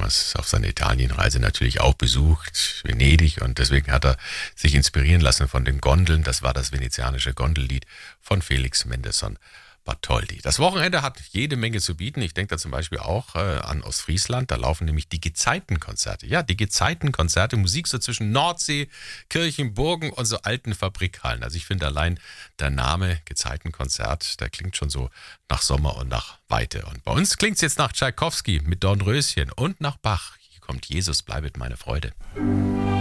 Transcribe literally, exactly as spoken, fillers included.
damals auf seiner Italienreise natürlich auch besucht, Venedig, und deswegen hat er sich inspirieren lassen von den Gondeln. Das war das venezianische Gondellied von Felix Mendelssohn Bartholdy. Das Wochenende hat jede Menge zu bieten. Ich denke da zum Beispiel auch äh, an Ostfriesland. Da laufen nämlich die Gezeitenkonzerte. Ja, die Gezeitenkonzerte, Musik so zwischen Nordsee, Kirchen, Burgen und so alten Fabrikhallen. Also ich finde allein der Name Gezeitenkonzert, der klingt schon so nach Sommer und nach Weite. Und bei uns klingt es jetzt nach Tschaikowski mit Dornröschen und nach Bach. Hier kommt Jesus, bleibet meine Freude.